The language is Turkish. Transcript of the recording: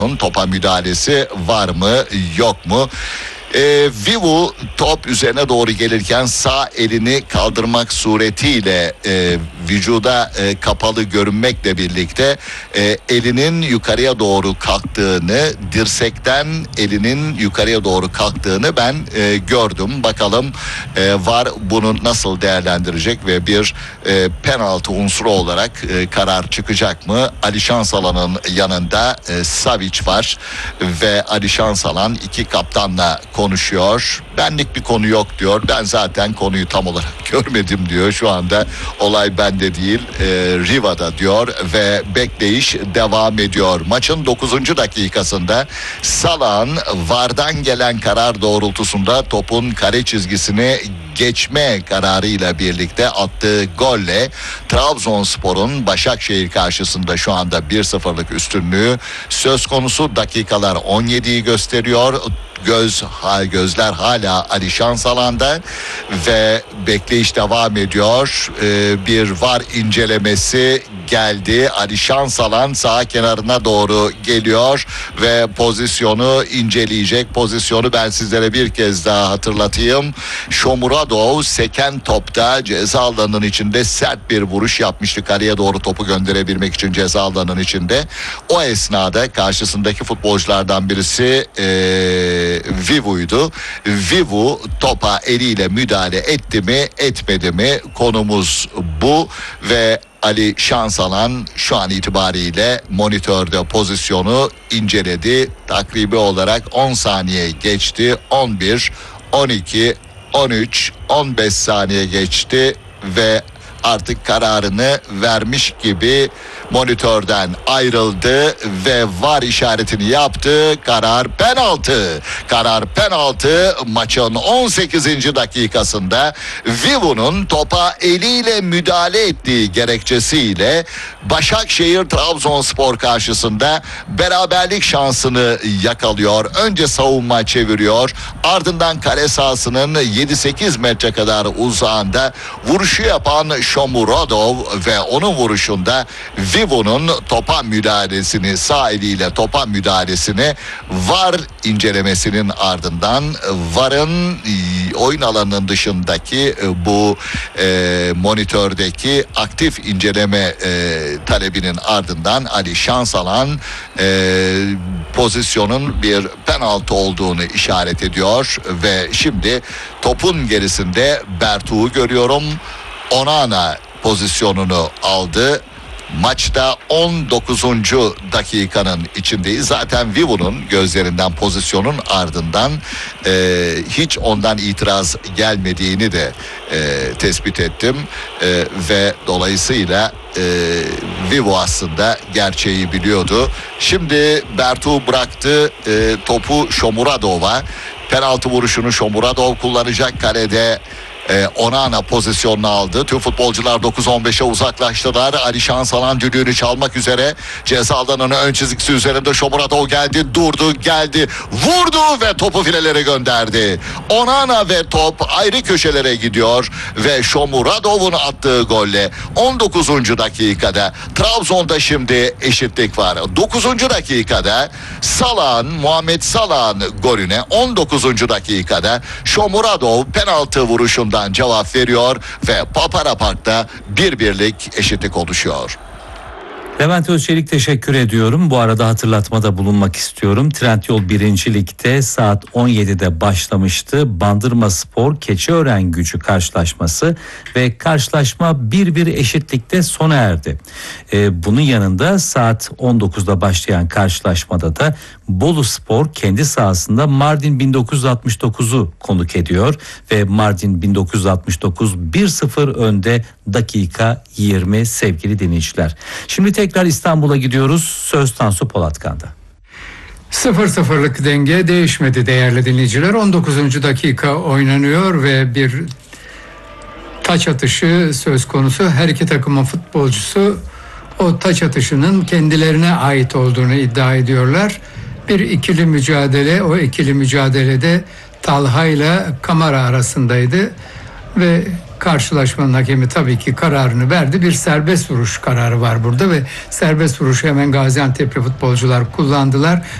topa müdahalesi var mı yok mu? Vivu top üzerine doğru gelirken sağ elini kaldırmak suretiyle vücuda kapalı görünmekle birlikte elinin yukarıya doğru kalktığını, dirsekten elinin yukarıya doğru kalktığını ben gördüm. Bakalım VAR bunu nasıl değerlendirecek ve bir penaltı unsuru olarak karar çıkacak mı? Ali Şansalan'ın yanında Savic var ve Ali Şansalan iki kaptanla konuşuyor. Benlik bir konu yok diyor. Ben zaten konuyu tam olarak görmedim diyor. Şu anda olay bende değil, Riva'da diyor ve bekleyiş devam ediyor. Maçın 9. dakikasında Salah'ın VAR'dan gelen karar doğrultusunda topun kare çizgisini geçme kararıyla birlikte attığı golle Trabzonspor'un Başakşehir karşısında şu anda 1-0'lık üstünlüğü söz konusu. Dakikalar 17'yi gösteriyor. Gözler hala Ali Şansalan'da ve bekleyiş devam ediyor. Bir VAR incelemesi geldi. Ali Şansalan sağ kenarına doğru geliyor ve pozisyonu inceleyecek. Pozisyonu ben sizlere bir kez daha hatırlatayım. Shomurodov seken topta ceza alanının içinde sert bir vuruş yapmıştı. Kaleye doğru topu gönderebilmek için ceza alanının içinde. O esnada karşısındaki futbolculardan birisi Vivu'ydu. Vivu topa eliyle müdahale etti mi etmedi mi, konumuz bu ve Ali Şansalan şu an itibariyle monitörde pozisyonu inceledi. Takribi olarak 10 saniye geçti. 11, 12, 13, 15 saniye geçti ve artık kararını vermiş gibi monitörden ayrıldı ve VAR işaretini yaptı. Karar penaltı. Karar penaltı. Maçın 18. dakikasında Vivu'nun topa eliyle müdahale ettiği gerekçesiyle Başakşehir Trabzonspor karşısında beraberlik şansını yakalıyor. Önce savunma çeviriyor. Ardından kale sahasının 7-8 metre kadar uzağında vuruşu yapan Shomurodov ve onun vuruşunda Vivu'nun topa müdahalesini, sağ eliyle topa müdahalesini VAR incelemesinin ardından VAR'ın oyun alanının dışındaki bu monitördeki aktif inceleme talebinin ardından Ali Şansalan pozisyonun bir penaltı olduğunu işaret ediyor ve şimdi topun gerisinde Bertu'yu görüyorum. Onana pozisyonunu aldı. Maçta 19. dakikanın içindeyiz. Zaten Vivu'nun gözlerinden pozisyonun ardından hiç ondan itiraz gelmediğini de tespit ettim. Ve dolayısıyla Vivu aslında gerçeği biliyordu. Şimdi Bertu bıraktı topu Shomurodov'a. Penaltı vuruşunu Shomurodov kullanacak. Kalede Onana pozisyonunu aldı. Tüm futbolcular 9-15'e uzaklaştılar. Ali Şansalan düdüğünü çalmak üzere. Ceza alanının ön çizgisi üzerinde Shomurodov geldi, durdu, geldi, vurdu ve topu filelere gönderdi. Onana ve top ayrı köşelere gidiyor ve Shomurodov'un attığı golle 19. dakikada Trabzon'da şimdi eşitlik var. 9. dakikada Muhammed Salah'ın golüne 19. dakikada Shomurodov penaltı vuruşundan cevap veriyor ve Papara Park'ta 1-1'lik eşitlik oluşuyor. Levent Özçelik teşekkür ediyorum. Bu arada hatırlatmada bulunmak istiyorum. Trendyol 1. Lig'de saat 17'de başlamıştı. Bandırmaspor Keçiören-Gücü karşılaşması ve karşılaşma 1-1 eşitlikte sona erdi. Bunun yanında saat 19'da başlayan karşılaşmada da Boluspor kendi sahasında Mardin 1969'u konuk ediyor ve Mardin 1969 1-0 önde dakika 20 sevgili dinleyiciler. Şimdi tekrar İstanbul'a gidiyoruz. Söz Tansu Polatkan'da. 0-0'lık denge değişmedi değerli dinleyiciler. 19. dakika oynanıyor ve bir taç atışı söz konusu. Her iki takımın futbolcusu o taç atışının kendilerine ait olduğunu iddia ediyorlar. Bir ikili mücadele, o ikili mücadelede Talha ile Kamara arasındaydı ve karşılaşmanın hakemi tabii ki kararını verdi. Bir serbest vuruş kararı var burada ve serbest vuruşu hemen Gaziantep'li futbolcular kullandılar.